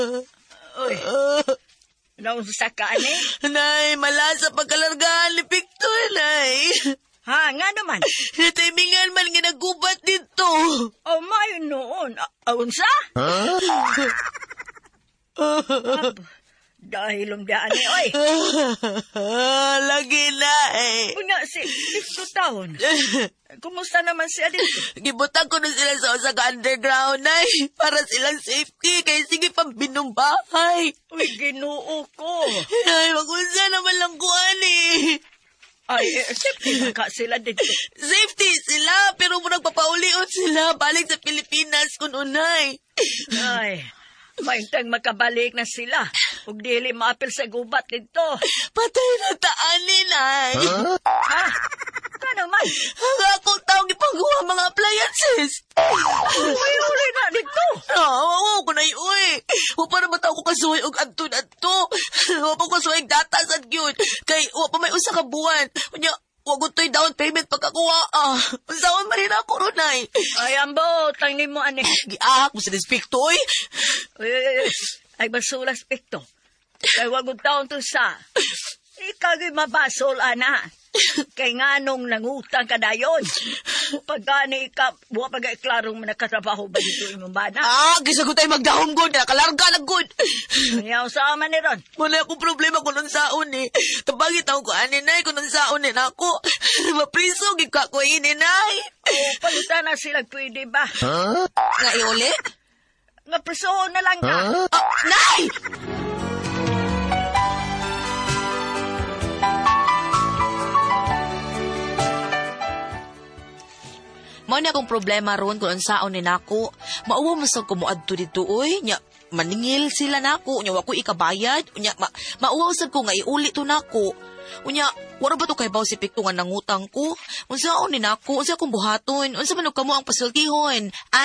Uy, naunsa ka, ani? Nay, malasa pagkalargaan ni Victor, nay. Ha, nga naman. Natimingan man nga nagubat dito. Oh, may noon. Unsa? Dahil umdaan ni, oy. Lagi na eh. Una si 50 taon. Kumusta naman si Adito? Gibutang ko na sila sa usa ka underground, nay. Para silang safety, kaya sige pang binumbahay. Uy, Ginoo ko. Nay, mag-unsa naman lang kuhan eh. Ay, safety na ka sila dito. Safety sila, pero mo nagpapauliot sila balik sa Pilipinas kung unay. Ay, maintang makabalik na sila. Huwag dili maapil sa gubat dito. Patay na taanin, ay. Ha? Ka naman? Ang akong taong ipagawa mga appliances. May uli na dito. Oo, ko na iuwi. O para mataw ko kasuhay og adto-adto. O pa ko kasuhay data sa gyud. Kay o pa may usa ka buwan. Unya, wag to'y down payment pagkakuha. Unsaon man rin ako runay. Ay, ambo, tangin mo, ane. Giak mo sa dispektoy. Ay, basula aspekto. Kay wag mo taon to sa. Ikagay mabasol, ana. Kay nga nung nangutang ka na yun. Pagkani ka, buwa pag-iklarong mo nakatrabaho ba dito imong bana? Gisa ko tayo magdahom good. Nakalarga na good. Ngayaw sa aman ni Ron. Wala akong problema kung nung saon eh. Tabagit ako ko aninay kung nung saon eh. Ako, mapriso, gika ko ininay. Pagkita na sila pwede ba? Nga iuli? Nga presoho na lang ka. Nay! Mao na akong problema ron kung ansaon ni nako. Mauwa mo sa kumuadto dito oy. Nya maningil sila nako. Nya wa ko ikabayad. Nya mauwa sa ko nga iuli to nako. Unya wala ba to kay baw si Picto nga nangutang ko? Unsaon ni nako? Unsa akong buhaton? Unsa man og kamo ang pasultihon?